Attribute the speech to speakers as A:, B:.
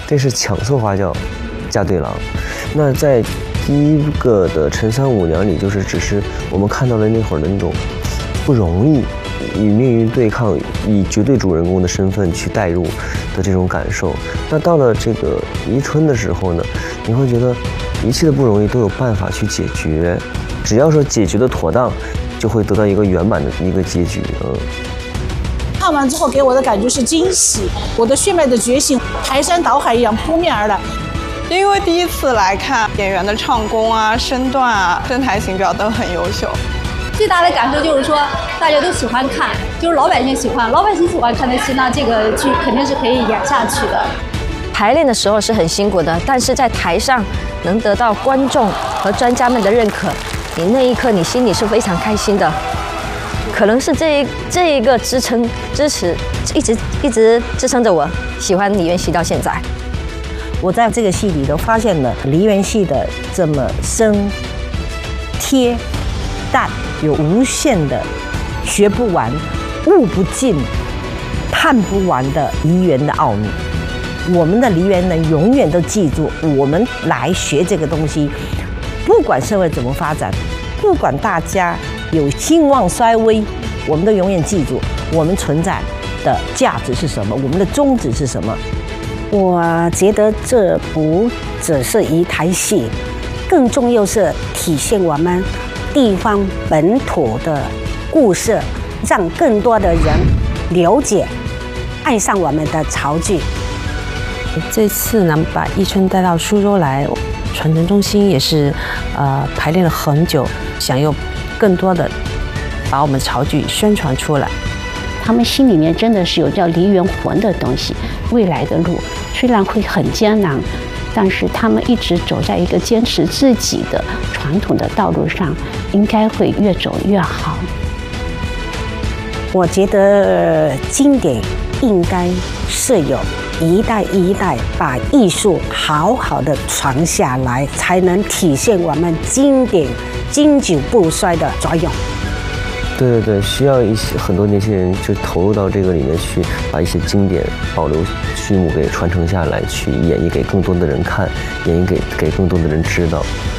A: 这是抢色花轿嫁对郎。那在第一个的陈三五娘里，就是只是我们看到了那会儿的那种不容易，与命运对抗，以绝对主人公的身份去代入的这种感受。那到了这个宜春的时候呢，你会觉得一切的不容易都有办法去解决，只要说解决的妥当，就会得到一个圆满的一个结局。
B: 看完之后给我的感觉是惊喜，我的血脉的觉醒排山倒海一样扑面而来。
C: 因为第一次来看，演员的唱功啊、身段啊、身材形表都很优秀。
D: 最大的感受就是说，大家都喜欢看，就是老百姓喜欢看的戏，那这个剧肯定是可以演下去的。
E: 排练的时候是很辛苦的，但是在台上能得到观众和专家们的认可，你那一刻你心里是非常开心的。可能是这一个支持，一直支撑着我喜欢梨园戏到现在。
F: 我在这个戏里头发现了梨园戏的这么深、贴、淡，有无限的学不完、悟不尽、探不完的梨园的奥秘。我们的梨园人永远都记住，我们来学这个东西，不管社会怎么发展，不管大家有兴旺衰微，我们都永远记住我们存在的价值是什么，我们的宗旨是什么。我觉得这不只是一台戏，更重要是体现我们地方本土的故事，让更多的人了解、爱上我们的潮剧。
G: 这次呢，把宜春带到苏州来，传承中心也是排练了很久，想要更多的把我们潮剧宣传出来。
H: 他们心里面真的是有叫梨园魂的东西，未来的路虽然会很艰难，但是他们一直走在一个坚持自己的传统的道路上，应该会越走越好。
F: 我觉得经典应该是有一代一代把艺术好好的传下来，才能体现我们经典经久不衰的作用。
A: 对，需要很多年轻人就投入到这个里面去，把一些经典保留剧目给传承下来，去演绎给更多的人看，演绎给更多的人知道。